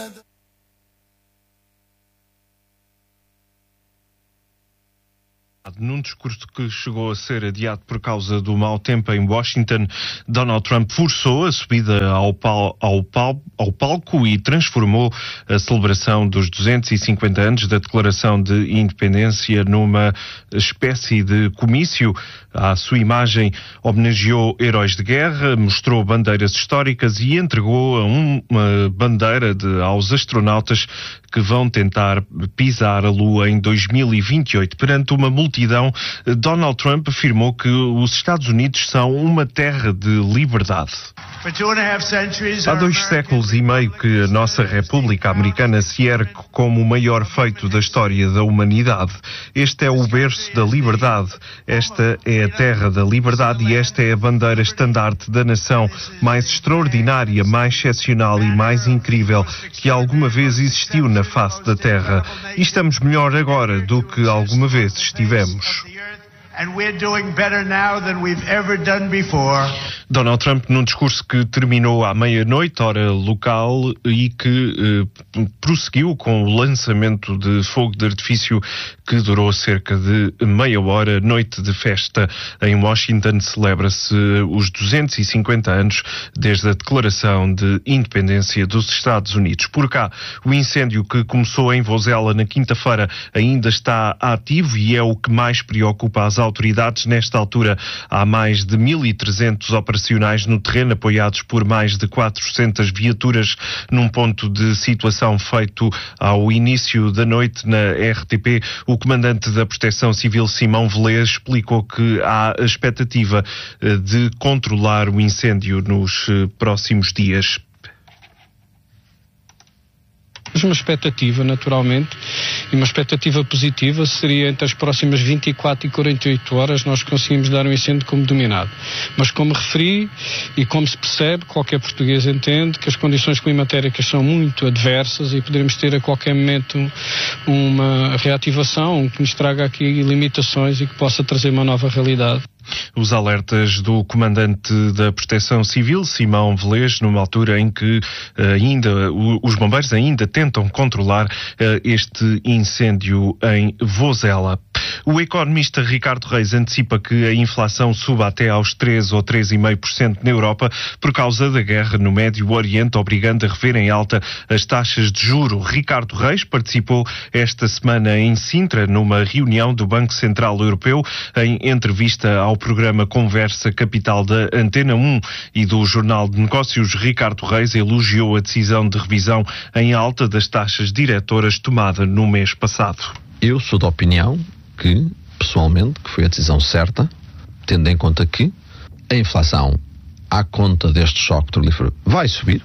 Num discurso que chegou a ser adiado por causa do mau tempo em Washington, Donald Trump forçou a subida ao palco e transformou a celebração dos 250 anos da Declaração de Independência numa espécie de comício. À sua imagem, homenageou heróis de guerra, mostrou bandeiras históricas e entregou uma bandeira aos astronautas que vão tentar pisar a Lua em 2028. Perante uma multidão, Donald Trump afirmou que os Estados Unidos são uma terra de liberdade. Há 2 séculos e meio que a nossa República Americana se ergue como o maior feito da história da humanidade. Este é o berço da liberdade. Esta é a terra da liberdade e esta é a bandeira estandarte da nação mais extraordinária, mais excepcional e mais incrível que alguma vez existiu na face da terra. E estamos melhor agora do que alguma vez estivemos. Donald Trump, num discurso que terminou à meia-noite, hora local, e que prosseguiu com o lançamento de fogo de artifício que durou cerca de meia hora. Noite de festa em Washington, celebra-se os 250 anos desde a Declaração de Independência dos Estados Unidos. Por cá, o incêndio que começou em Vozela na quinta-feira ainda está ativo e é o que mais preocupa as autoridades. Nesta altura, há mais de 1.300 operacionais no terreno, apoiados por mais de 400 viaturas, num ponto de situação feito ao início da noite na RTP. O comandante da Proteção Civil, Simão Velez, explicou que há a expectativa de controlar o incêndio nos próximos dias. Uma expectativa, naturalmente, e uma expectativa positiva seria entre as próximas 24 e 48 horas nós conseguimos dar um incêndio como dominado. Mas como referi e como se percebe, qualquer português entende que as condições climatéricas são muito adversas e poderemos ter a qualquer momento uma reativação que nos traga aqui limitações e que possa trazer uma nova realidade. Os alertas do comandante da Proteção Civil, Simão Velez, numa altura em que os bombeiros ainda tentam controlar este incêndio em Vozela. O economista Ricardo Reis antecipa que a inflação suba até aos 3 ou 3,5% na Europa por causa da guerra no Médio Oriente, obrigando a rever em alta as taxas de juro. Ricardo Reis participou esta semana em Sintra, numa reunião do Banco Central Europeu. Em entrevista ao programa Conversa Capital da Antena 1 e do Jornal de Negócios, Ricardo Reis elogiou a decisão de revisão em alta das taxas diretoras tomada no mês passado. Eu sou da opinião que, pessoalmente, que foi a decisão certa, tendo em conta que a inflação, à conta deste choque petrolífero, vai subir.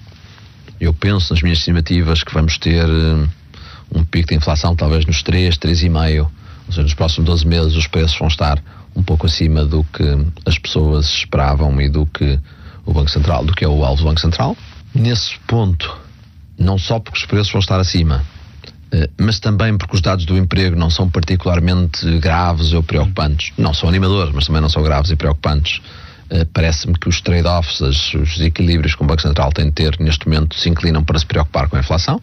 Eu penso nas minhas estimativas que vamos ter um pico de inflação talvez nos 3,5%, ou seja, nos próximos 12 meses os preços vão estar um pouco acima do que as pessoas esperavam e do que o Banco Central, do que é o alvo do Banco Central. Nesse ponto, não só porque os preços vão estar acima, mas também porque os dados do emprego não são particularmente graves ou preocupantes. Não são animadores, mas também não são graves e preocupantes. Parece-me que os trade-offs, os equilíbrios que o Banco Central tem de ter neste momento se inclinam para se preocupar com a inflação.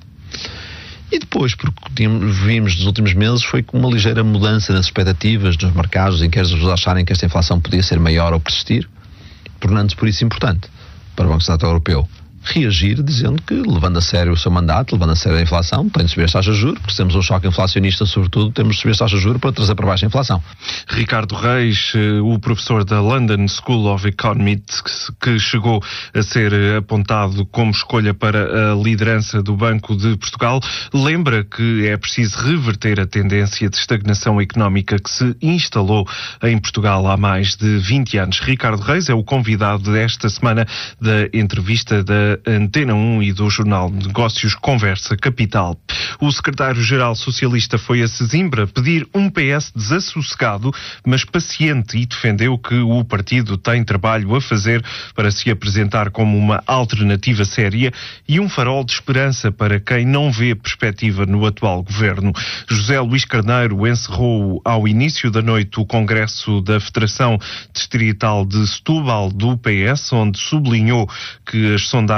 E depois, porque vimos nos últimos meses, foi com uma ligeira mudança nas expectativas dos mercados, em que as pessoas acharem que esta inflação podia ser maior ou persistir, tornando-se por isso importante para o Banco Central Europeu reagir, dizendo que, levando a sério o seu mandato, levando a sério a inflação, tem de subir as taxas de juros, porque se temos um choque inflacionista, sobretudo, temos de subir as taxas de juros para trazer para baixo a inflação. Ricardo Reis, o professor da London School of Economics, que chegou a ser apontado como escolha para a liderança do Banco de Portugal, lembra que é preciso reverter a tendência de estagnação económica que se instalou em Portugal há mais de 20 anos. Ricardo Reis é o convidado desta semana da entrevista da Antena 1 e do Jornal de Negócios Conversa Capital. O secretário-geral socialista foi a Sesimbra pedir um PS desassossegado, mas paciente, e defendeu que o partido tem trabalho a fazer para se apresentar como uma alternativa séria e um farol de esperança para quem não vê perspectiva no atual governo. José Luís Carneiro encerrou ao início da noite o congresso da Federação Distrital de Setúbal do PS, onde sublinhou que as sondagens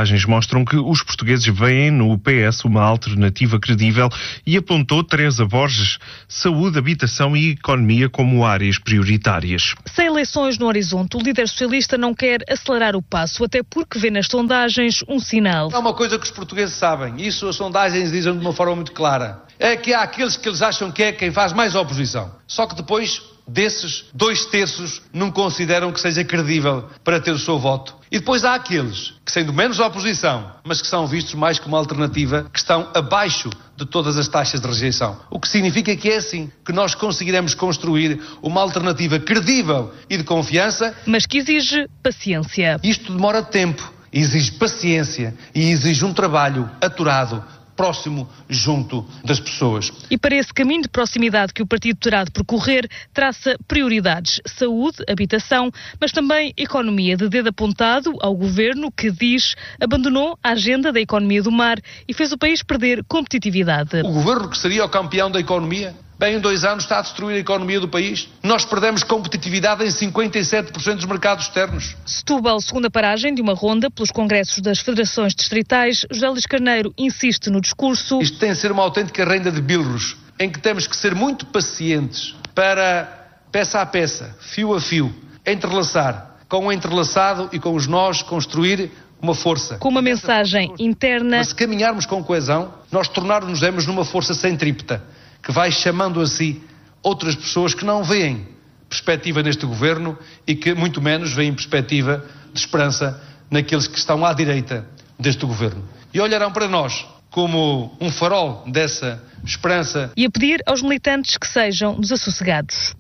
sondagens mostram que os portugueses veem no PS uma alternativa credível e apontou Teresa Borges saúde, habitação e economia como áreas prioritárias. Sem eleições no horizonte, o líder socialista não quer acelerar o passo, até porque vê nas sondagens um sinal. Há uma coisa que os portugueses sabem, e isso as sondagens dizem de uma forma muito clara, é que há aqueles que eles acham que é quem faz mais oposição. Só que depois desses, 2/3 não consideram que seja credível para ter o seu voto. E depois há aqueles que, sendo menos oposição, mas que são vistos mais como alternativa, que estão abaixo de todas as taxas de rejeição. O que significa que é assim que nós conseguiremos construir uma alternativa credível e de confiança. Mas que exige paciência. Isto demora tempo, exige paciência e exige um trabalho aturado, próximo, junto das pessoas. E para esse caminho de proximidade que o partido terá de percorrer, traça prioridades: saúde, habitação, mas também economia, de dedo apontado ao governo que diz abandonou a agenda da economia do mar e fez o país perder competitividade. O governo que seria o campeão da economia, bem, em 2 anos está a destruir a economia do país. Nós perdemos competitividade em 57% dos mercados externos. Setúbal, segunda paragem de uma ronda pelos congressos das federações distritais. José Luís Carneiro insiste no discurso. Isto tem de ser uma autêntica renda de bilros, em que temos que ser muito pacientes para, peça a peça, fio a fio, entrelaçar, com o entrelaçado e com os nós, construir uma força. Com uma mensagem interna. Mas se caminharmos com coesão, nós tornar-nos numa força centrípeta, que vai chamando a si outras pessoas que não veem perspectiva neste governo e que muito menos veem perspectiva de esperança naqueles que estão à direita deste governo. E olharão para nós como um farol dessa esperança. E a pedir aos militantes que sejam desassossegados.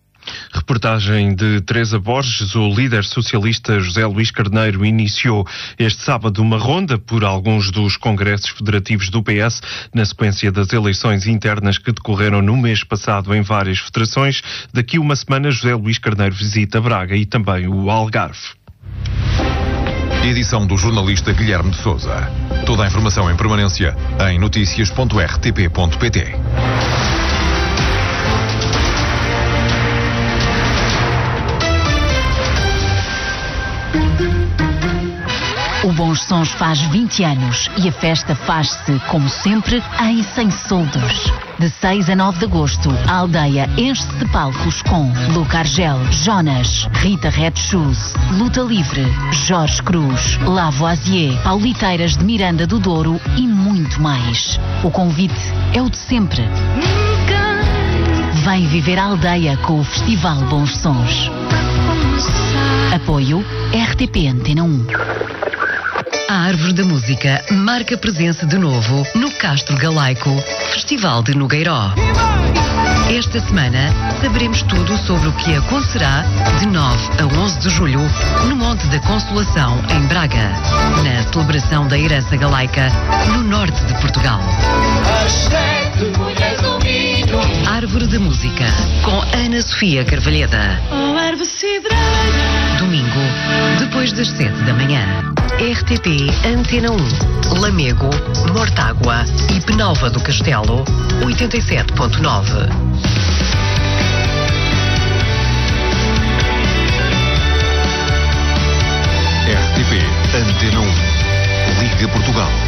Reportagem de Teresa Borges. O líder socialista José Luís Carneiro iniciou este sábado uma ronda por alguns dos congressos federativos do PS, na sequência das eleições internas que decorreram no mês passado em várias federações. Daqui uma semana, José Luís Carneiro visita Braga e também o Algarve. Edição do jornalista Guilherme de Sousa. Toda a informação em permanência em noticias.rtp.pt. O Bons Sons faz 20 anos e a festa faz-se, como sempre, em Sem Soldos. De 6 a 9 de agosto, a aldeia enche-se de palcos com Luca Argel, Jonas, Rita Red Shoes, Luta Livre, Jorge Cruz, Lavoisier, Pauliteiras de Miranda do Douro e muito mais. O convite é o de sempre. Vem viver a aldeia com o Festival Bons Sons. Apoio RTP Antena 1. A Árvore da Música marca presença de novo no Castro Galaico, Festival de Nogueiró. Esta semana saberemos tudo sobre o que acontecerá de 9 a 11 de julho no Monte da Consolação, em Braga, na celebração da herança galaica no norte de Portugal. Árvore da Música, com Ana Sofia Carvalheda. Domingo, depois das 7 da manhã. RTP Antena 1, Lamego, Mortágua e Penalva do Castelo, 87.9. RTP Antena 1, Liga Portugal.